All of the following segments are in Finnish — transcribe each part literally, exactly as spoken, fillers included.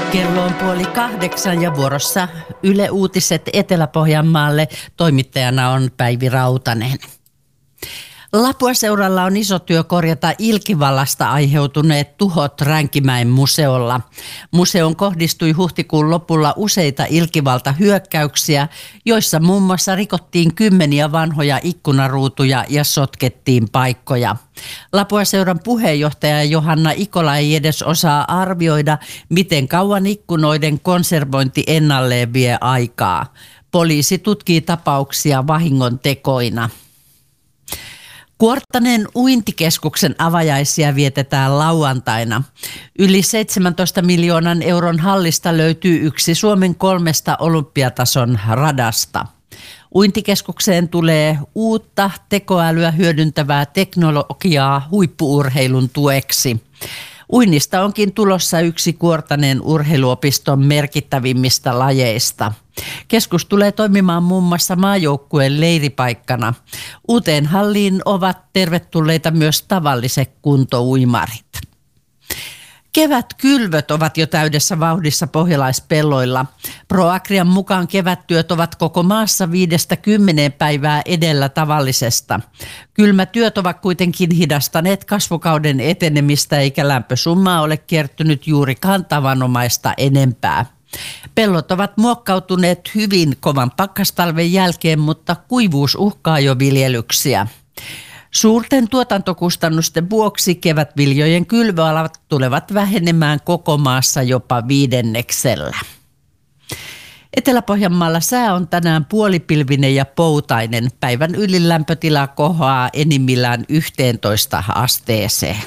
Kello on puoli kahdeksan ja vuorossa Yle Uutiset Etelä-Pohjanmaalle. Toimittajana on Päivi Rautanen. Lapuaseuralla on iso työ korjata ilkivallasta aiheutuneet tuhot Ränkimäen museolla. Museoon kohdistui huhtikuun lopulla useita ilkivaltahyökkäyksiä, joissa muun muassa rikottiin kymmeniä vanhoja ikkunaruutuja ja sotkettiin paikkoja. Lapuaseuran puheenjohtaja Johanna Ikola ei edes osaa arvioida, miten kauan ikkunoiden konservointi ennalleen vie aikaa. Poliisi tutkii tapauksia vahingontekoina. Kuorttaneen uintikeskuksen avajaisia vietetään lauantaina. Yli seitsemäntoista miljoonan euron hallista löytyy yksi Suomen kolmesta olympiatason radasta. Uintikeskukseen tulee uutta tekoälyä hyödyntävää teknologiaa huippu-urheilun tueksi. Uinnista onkin tulossa yksi Kuorttaneen urheiluopiston merkittävimmistä lajeista. Keskus tulee toimimaan muun muassa maajoukkueen leiripaikkana. Uuteen halliin ovat tervetulleita myös tavalliset kuntouimarit. Kevätkylvöt ovat jo täydessä vauhdissa pohjalaispelloilla. ProAgrian mukaan kevättyöt ovat koko maassa viidestä kymmeneen päivää edellä tavallisesta. Kylmätyöt ovat kuitenkin hidastaneet kasvukauden etenemistä eikä lämpösummaa ole kertynyt juurikaan tavanomaista enempää. Pellot ovat muokkautuneet hyvin kovan pakkastalven jälkeen, mutta kuivuus uhkaa jo viljelyksiä. Suurten tuotantokustannusten vuoksi kevätviljojen kylvöalat tulevat vähenemään koko maassa jopa viidenneksellä. Etelä-Pohjanmaalla sää on tänään puolipilvinen ja poutainen. Päivän ylilämpötila kohoaa enimmillään yhteentoista asteeseen.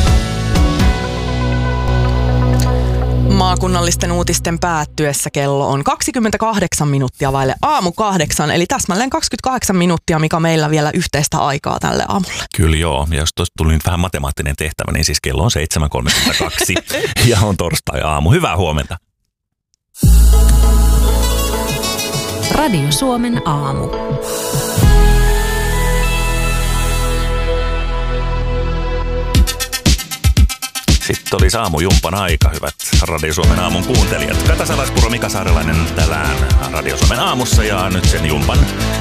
Maakunnallisten uutisten päättyessä kello on kaksikymmentäkahdeksan minuuttia vaille aamu kahdeksan, eli täsmälleen kaksikymmentäkahdeksan minuuttia, mikä meillä vielä yhteistä aikaa tälle aamulle. Kyllä joo, ja jos tuosta tuli nyt vähän matemaattinen tehtävä, niin siis kello on seitsemän kolmekymmentäkaksi ja on torstai-aamu. Hyvää huomenta. Radio Suomen aamu. Sitten oli aamujumpan aika, hyvät Radio Suomen aamun kuuntelijat. Kata Salaspuro, Mika Saarelainen tänään Radio Suomen aamussa ja nyt sen jumpan